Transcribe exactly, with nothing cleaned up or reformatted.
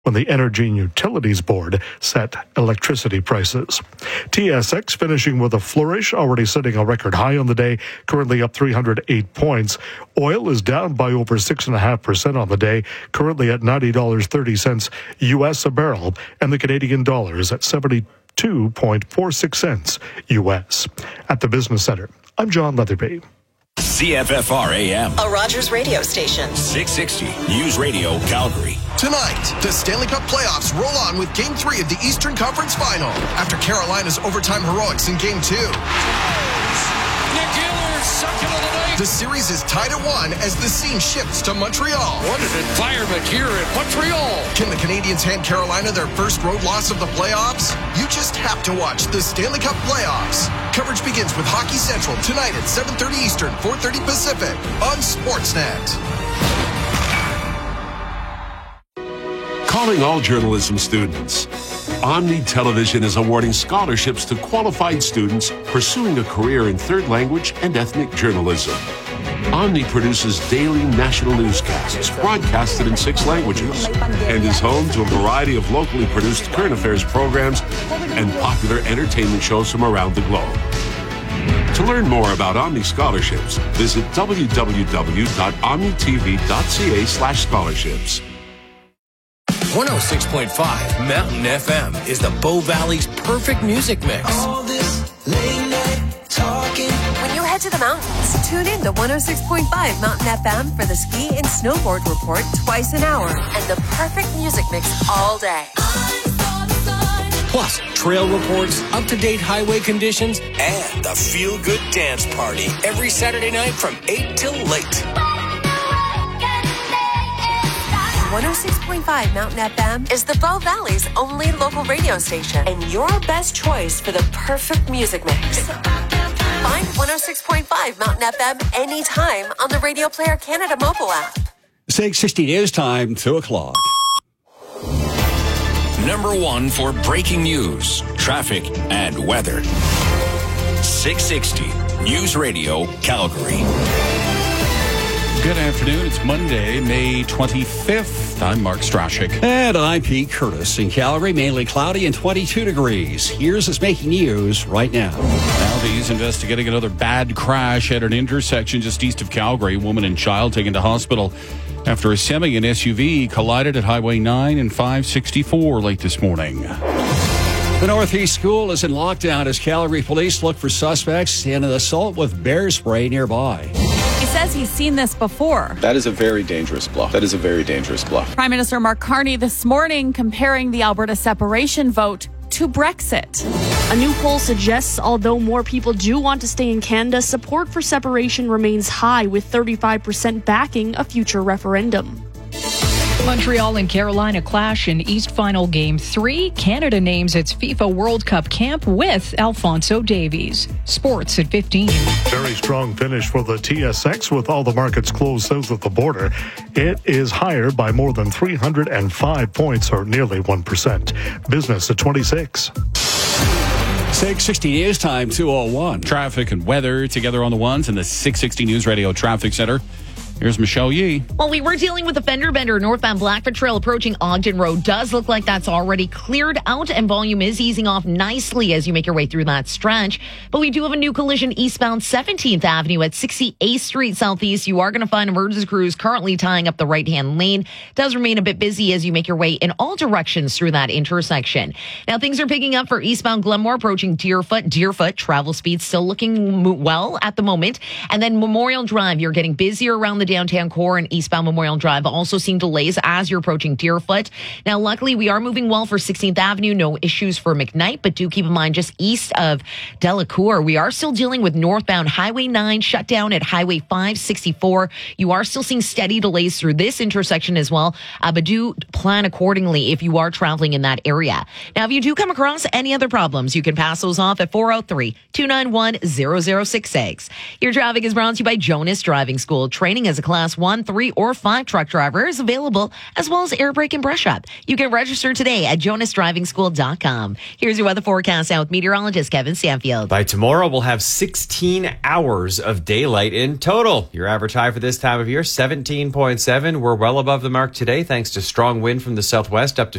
when the Energy and Utilities Board set electricity prices. T S X finishing with a flourish, already setting a record high on the day, currently up three hundred eight points. Oil is down by over six point five percent on the day, currently at ninety dollars and thirty cents U S a barrel, and the Canadian dollar is at seventy-two point four six cents U S. At the Business Center, I'm John Leatherby. C F F R A M. A Rogers radio station. six sixty News Radio Calgary. Tonight, the Stanley Cup playoffs roll on with Game three of the Eastern Conference Final after Carolina's overtime heroics in Game two. Nick Giller, second of the night. The series is tied at one as the scene shifts to Montreal. What an environment here in Montreal. Can the Canadiens hand Carolina their first road loss of the playoffs? You just have to watch the Stanley Cup playoffs. Coverage begins with Hockey Central tonight at seven thirty Eastern, four thirty Pacific on Sportsnet. Calling all journalism students. Omni Television is awarding scholarships to qualified students pursuing a career in third language and ethnic journalism. Omni produces daily national newscasts broadcasted in six languages and is home to a variety of locally produced current affairs programs and popular entertainment shows from around the globe. To learn more about Omni scholarships, visit w w w dot omni t v dot c a slash scholarships. one oh six point five Mountain F M is the Bow Valley's perfect music mix. All this late night talking. When you head to the mountains, tune in to one oh six point five Mountain F M for the Ski and Snowboard Report twice an hour and the perfect music mix all day. Plus, trail reports, up-to-date highway conditions, And the feel-good dance party every Saturday night from eight till late. one oh six point five Mountain F M is the Bow Valley's only local radio station and your best choice for the perfect music mix. Find one oh six point five Mountain F M anytime on the Radio Player Canada mobile app. six sixty News Time, two o'clock. Number one for breaking news, traffic, and weather. six sixty News Radio Calgary. Good afternoon. It's Monday, May twenty-fifth. I'm Mark Strachik. And I'm Pete Curtis. In Calgary, mainly cloudy and twenty-two degrees. Here's what's making news right now. Mounties investigating another bad crash at an intersection just east of Calgary. Woman and child taken to hospital after a semi and S U V collided at Highway nine and five sixty-four late this morning. The Northeast School is in lockdown as Calgary police look for suspects in an assault with bear spray nearby. He says he's seen this before. That is a very dangerous bluff. That is a very dangerous bluff. Prime Minister Mark Carney this morning comparing the Alberta separation vote to Brexit. A new poll suggests although more people do want to stay in Canada, support for separation remains high with thirty-five percent backing a future referendum. Montreal and Carolina clash in East Final Game three. Canada names its FIFA World Cup camp with Alphonso Davies. Sports at fifteen. Very strong finish for the T S X with all the markets closed south of the border. It is higher by more than three hundred five points, or nearly one percent. Business at twenty-six. six sixty News Time, two oh one. Traffic and weather together on the ones in the six sixty News Radio Traffic Center. Here's Michelle Yee. Well, we were dealing with a fender bender northbound Blackfoot Trail approaching Ogden Road. Does look like that's already cleared out, and volume is easing off nicely as you make your way through that stretch. But we do have a new collision eastbound seventeenth Avenue at sixty-eighth Street Southeast. You are going to find emergency crews currently tying up the right-hand lane. Does remain a bit busy as you make your way in all directions through that intersection. Now, things are picking up for eastbound Glenmore approaching Deerfoot. Deerfoot, travel speed still looking well at the moment. And then Memorial Drive, you're getting busier around the downtown core, and eastbound Memorial Drive also seeing delays as you're approaching Deerfoot. Now, luckily, we are moving well for sixteenth Avenue. No issues for McKnight, but do keep in mind just east of Delacour, we are still dealing with northbound Highway nine shut down at Highway five sixty-four. You are still seeing steady delays through this intersection as well, uh, but do plan accordingly if you are traveling in that area. Now, if you do come across any other problems, you can pass those off at four oh three, two nine one, zero zero six six. Your traffic is brought to you by Jonas Driving School. Training as a a class one, three, or five truck driver is available, as well as air brake and brush up. You can register today at jonas driving school dot com. Here's your weather forecast out with meteorologist Kevin Stanfield. By tomorrow, we'll have sixteen hours of daylight in total. Your average high for this time of year, seventeen point seven. We're well above the mark today thanks to strong wind from the southwest up to